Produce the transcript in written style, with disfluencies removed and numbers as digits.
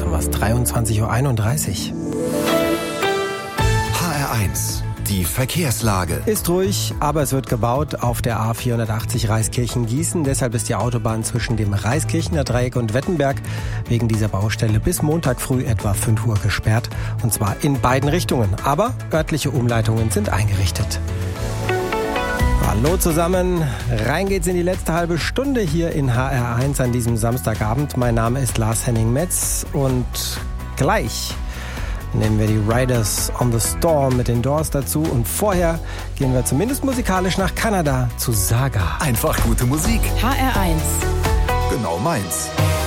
haben wir es, 23:31 Uhr. HR1, die Verkehrslage. Ist ruhig, aber es wird gebaut auf der A480 Reiskirchen-Gießen. Deshalb ist die Autobahn zwischen dem Reiskirchener Dreieck und Wettenberg wegen dieser Baustelle bis Montag früh etwa 5 Uhr gesperrt. Und zwar in beiden Richtungen. Aber örtliche Umleitungen sind eingerichtet. Hallo zusammen, rein geht's in die letzte halbe Stunde hier in HR1 an diesem Samstagabend. Mein Name ist Lars Henning Metz und gleich nehmen wir die Riders on the Storm mit den Doors dazu. Und vorher gehen wir zumindest musikalisch nach Kanada zu Saga. Einfach gute Musik. HR1. Genau meins.